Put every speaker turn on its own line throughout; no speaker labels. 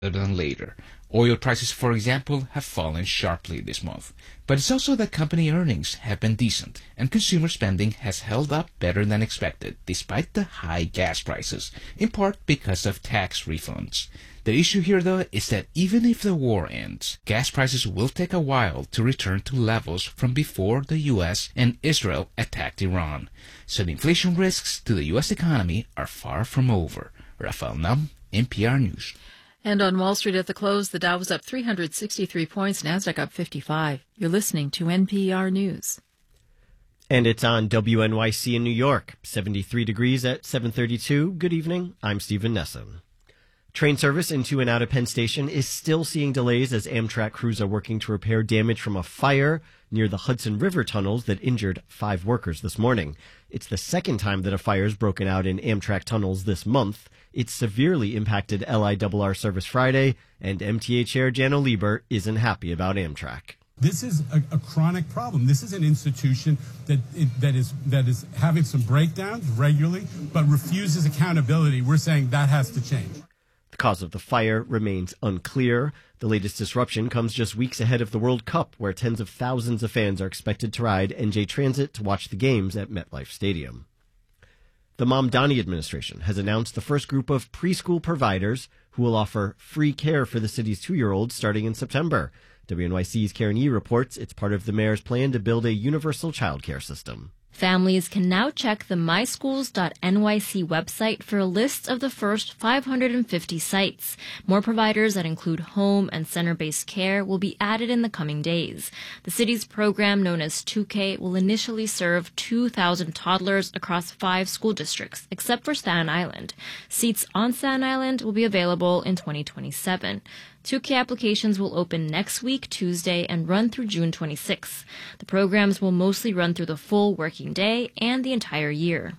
than later. Oil prices, for example, have fallen sharply this month. But it's also that company earnings have been decent, and consumer spending has held up better than expected, despite the high gas prices, in part because of tax refunds. The issue here, though, is that even if the war ends, gas prices will take a while to return to levels from before the U.S. and Israel attacked Iran. So the inflation risks to the U.S. economy are far from over. Rafael Nam, NPR News.
And on Wall Street at the close, the Dow was up 363 points, Nasdaq up 55. You're listening to NPR News.
And it's on WNYC in New York, 73 degrees at 7:32. Good evening. I'm Stephen Nesson. Train service into and out of Penn Station is still seeing delays as Amtrak crews are working to repair damage from a fire near the Hudson River tunnels that injured 5 workers this morning. It's the second time that a fire has broken out in Amtrak tunnels this month. It severely impacted LIRR service Friday, and MTA Chair Janno Lieber isn't happy about Amtrak.
This is a chronic problem. This is an institution that is having some breakdowns regularly, but refuses accountability. We're saying that has to change.
The cause of the fire remains unclear. The latest disruption comes just weeks ahead of the World Cup, where tens of thousands of fans are expected to ride NJ Transit to watch the games at MetLife Stadium. The Mamdani administration has announced the first group of preschool providers who will offer free care for the city's 2-year-olds starting in September. WNYC's Karen Yee reports it's part of the mayor's plan to build a universal childcare system.
Families can now check the myschools.nyc website for a list of the first 550 sites. More providers that include home and center-based care will be added in the coming days. The city's program, known as 2K, will initially serve 2,000 toddlers across 5 school districts, except for Staten Island. Seats on Staten Island will be available in 2027. 2K applications will open next week, Tuesday, and run through June 26. The programs will mostly run through the full working day and the entire year.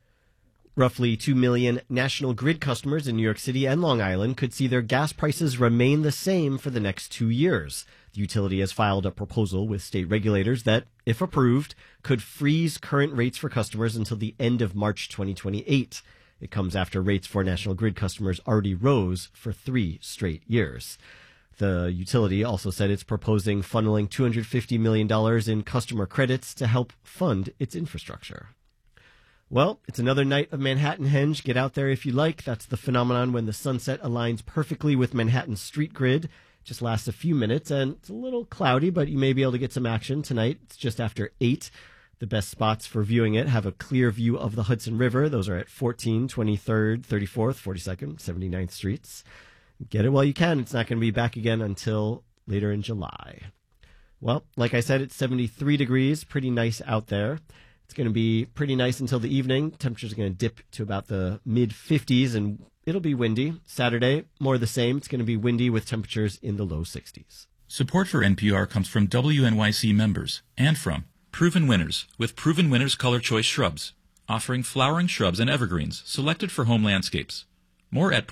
Roughly 2 million National Grid customers in New York City and Long Island could see their gas prices remain the same for the next 2 years. The utility has filed a proposal with state regulators that, if approved, could freeze current rates for customers until the end of March 2028. It comes after rates for National Grid customers already rose for 3 straight years. The utility also said it's proposing funneling $250 million in customer credits to help fund its infrastructure. Well, it's another night of Manhattanhenge. Get out there if you like. That's the phenomenon when the sunset aligns perfectly with Manhattan's street grid. It just lasts a few minutes, and it's a little cloudy, but you may be able to get some action tonight. It's just after 8. The best spots for viewing it have a clear view of the Hudson River. Those are at 14th, 23rd, 34th, 42nd, 79th Streets. Get it while you can. It's not going to be back again until later in July. Well, like I said, it's 73 degrees. Pretty nice out there. It's going to be pretty nice until the evening. Temperatures are going to dip to about the mid-50s, and it'll be windy. Saturday, more the same. It's going to be windy with temperatures in the low 60s.
Support for NPR comes from WNYC members and from Proven Winners with Proven Winners Color Choice Shrubs, offering flowering shrubs and evergreens selected for home landscapes. More at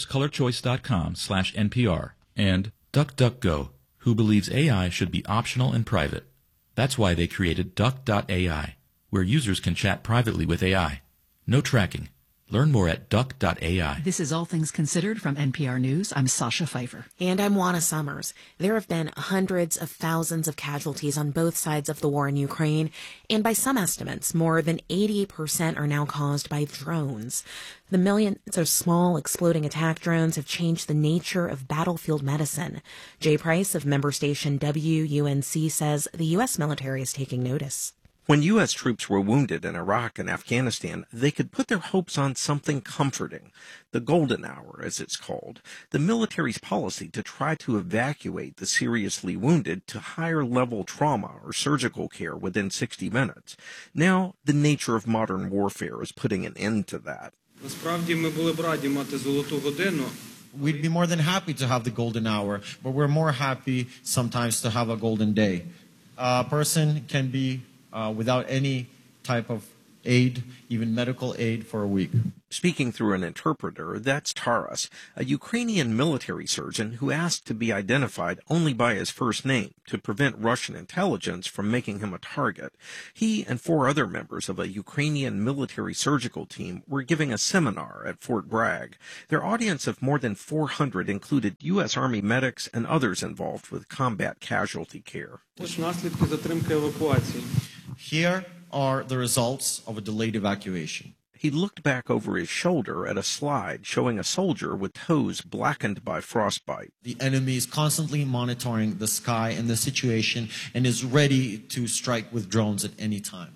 provenwinnerscolorchoice.com/NPR. And DuckDuckGo, who believes AI should be optional and private. That's why they created Duck.ai, where users can chat privately with AI. No tracking. Learn more at duck.ai.
This is All Things Considered from NPR News. I'm Sasha Pfeiffer.
And I'm Juana Summers. There have been hundreds of thousands of casualties on both sides of the war in Ukraine, and by some estimates, more than 80% are now caused by drones. The millions of small exploding attack drones have changed the nature of battlefield medicine. Jay Price of member station WUNC says the U.S. military is taking notice.
When U.S. troops were wounded in Iraq and Afghanistan, they could put their hopes on something comforting, the golden hour, as it's called, the military's policy to try to evacuate the seriously wounded to higher-level trauma or surgical care within 60 minutes. Now, the nature of modern warfare is putting an end to that.
We'd be more than happy to have the golden hour, but we're more happy sometimes to have a golden day. A person can be without any type of aid, even medical aid, for a week.
Speaking through an interpreter, that's Taras, a Ukrainian military surgeon who asked to be identified only by his first name to prevent Russian intelligence from making him a target. He and 4 other members of a Ukrainian military surgical team were giving a seminar at Fort Bragg. Their audience of more than 400 included U.S. Army medics and others involved with combat casualty care.
Here are the results of a delayed evacuation.
He looked back over his shoulder at a slide showing a soldier with toes blackened by frostbite.
The enemy is constantly monitoring the sky and the situation and is ready to strike with drones at any time.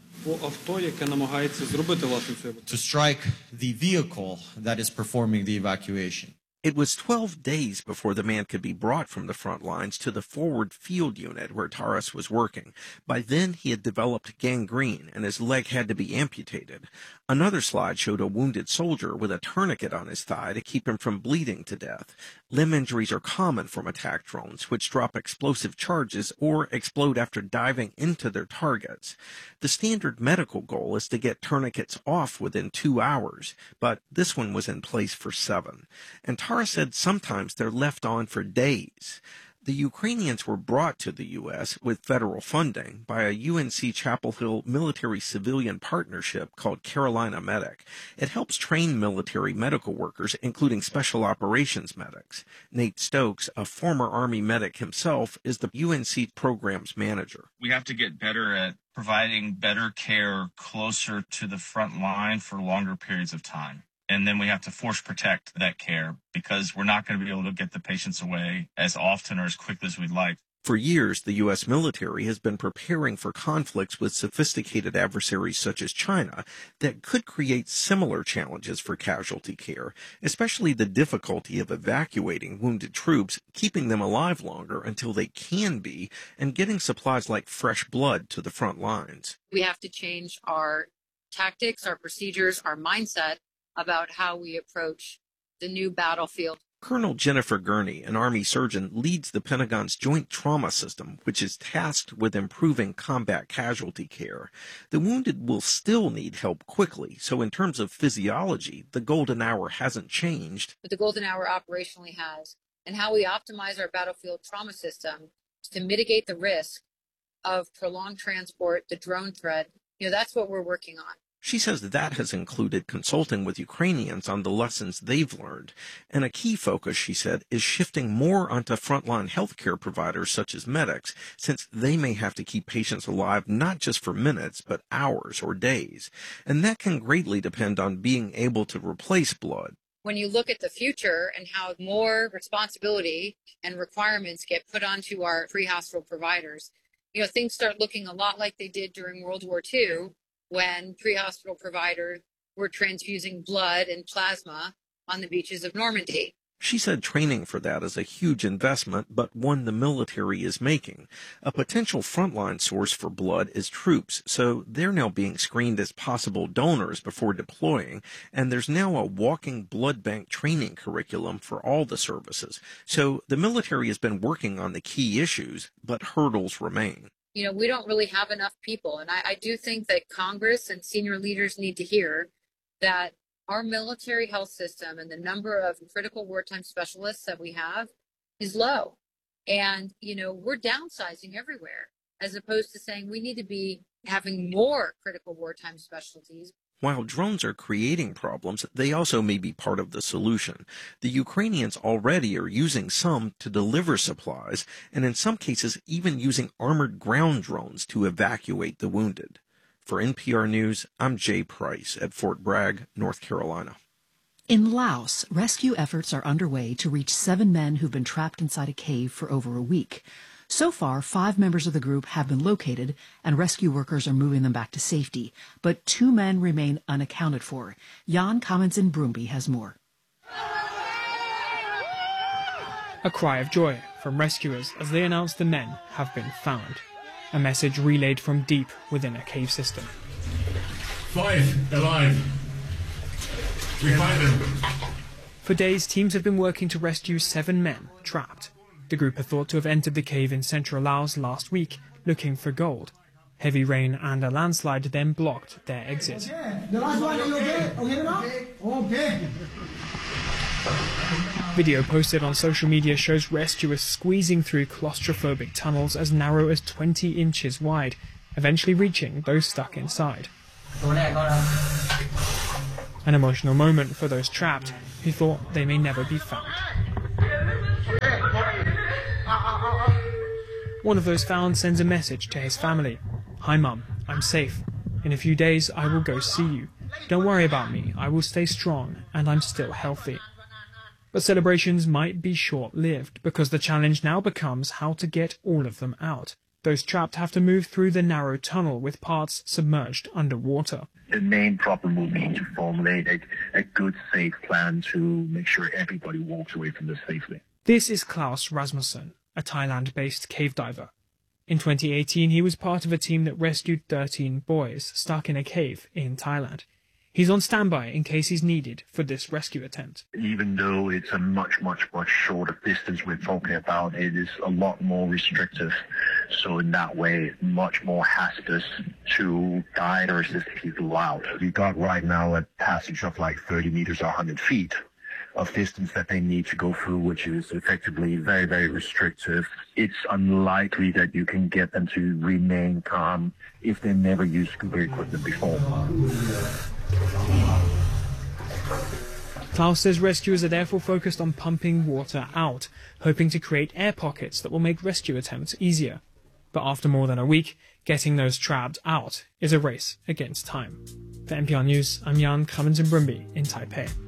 To strike the vehicle that is performing the evacuation.
It was 12 days before the man could be brought from the front lines to the forward field unit where Taras was working. By then, he had developed gangrene and his leg had to be amputated. Another slide showed a wounded soldier with a tourniquet on his thigh to keep him from bleeding to death. Limb injuries are common from attack drones, which drop explosive charges or explode after diving into their targets. The standard medical goal is to get tourniquets off within 2 hours, but this one was in place for 7. And Taras said sometimes they're left on for days. The Ukrainians were brought to the U.S. with federal funding by a UNC Chapel Hill military-civilian partnership called Carolina Medic. It helps train military medical workers, including special operations medics. Nate Stokes, a former Army medic himself, is the UNC program's manager.
We have to get better at providing better care closer to the front line for longer periods of time. And then we have to force protect that care because we're not going to be able to get the patients away as often or as quickly as we'd like.
For years, the U.S. military has been preparing for conflicts with sophisticated adversaries such as China that could create similar challenges for casualty care, especially the difficulty of evacuating wounded troops, keeping them alive longer until they can be, and getting supplies like fresh blood to the front lines.
We have to change our tactics, our procedures, our mindset about how we approach the new battlefield.
Colonel Jennifer Gurney, an Army surgeon, leads the Pentagon's Joint Trauma System, which is tasked with improving combat casualty care. The wounded will still need help quickly, so in terms of physiology, the golden hour hasn't changed.
But the golden hour operationally has, and how we optimize our battlefield trauma system to mitigate the risk of prolonged transport, the drone threat, that's what we're working on.
She says that has included consulting with Ukrainians on the lessons they've learned. And a key focus, she said, is shifting more onto frontline healthcare providers such as medics, since they may have to keep patients alive not just for minutes, but hours or days. And that can greatly depend on being able to replace blood.
When you look at the future and how more responsibility and requirements get put onto our pre-hospital providers, things start looking a lot like they did during World War II, when pre-hospital providers were transfusing blood and plasma on the beaches of Normandy.
She said training for that is a huge investment, but one the military is making. A potential frontline source for blood is troops, so they're now being screened as possible donors before deploying, and there's now a walking blood bank training curriculum for all the services. So the military has been working on the key issues, but hurdles remain.
We don't really have enough people. And I do think that Congress and senior leaders need to hear that our military health system and the number of critical wartime specialists that we have is low. And, we're downsizing everywhere, as opposed to saying we need to be having more critical wartime specialties.
While drones are creating problems, they also may be part of the solution. The Ukrainians already are using some to deliver supplies, and in some cases even using armored ground drones to evacuate the wounded. For NPR News, I'm Jay Price at Fort Bragg, North Carolina.
In Laos, rescue efforts are underway to reach 7 men who've been trapped inside a cave for over a week. So far, 5 members of the group have been located, and rescue workers are moving them back to safety. But 2 men remain unaccounted for. Jan Kamens-Brumby has more.
A cry of joy from rescuers as they announce the men have been found. A message relayed from deep within a cave system.
5 alive. We find them.
For days, teams have been working to rescue 7 men trapped. The group are thought to have entered the cave in central Laos last week, looking for gold. Heavy rain and a landslide then blocked their exit.
The last one, are you okay? Okay now? Okay.
Video posted on social media shows rescuers squeezing through claustrophobic tunnels as narrow as 20 inches wide, eventually reaching those stuck inside. An emotional moment for those trapped who thought they may never be found. One of those found sends a message to his family. "Hi Mum, I'm safe. In a few days I will go see you. Don't worry about me, I will stay strong and I'm still healthy." But celebrations might be short-lived because the challenge now becomes how to get all of them out. Those trapped have to move through the narrow tunnel with parts submerged underwater.
The main problem will be to formulate a good, safe plan to make sure everybody walks away from this safely.
This is Klaus Rasmussen, a Thailand-based cave diver. In 2018, he was part of a team that rescued 13 boys stuck in a cave in Thailand. He's on standby in case he's needed for this rescue attempt.
Even though it's a much shorter distance we're talking about, it is a lot more restrictive. So in that way, much more hazardous to guide or assist people out. We got right now a passage of like 30 meters or 100 feet of distance that they need to go through, which is effectively very, very restrictive. It's unlikely that you can get them to remain calm if they never used scuba equipment before.
Klaus says rescuers are therefore focused on pumping water out, hoping to create air pockets that will make rescue attempts easier. But after more than a week, getting those trapped out is a race against time. For NPR News, I'm Jan Clemens in Brumby in Taipei.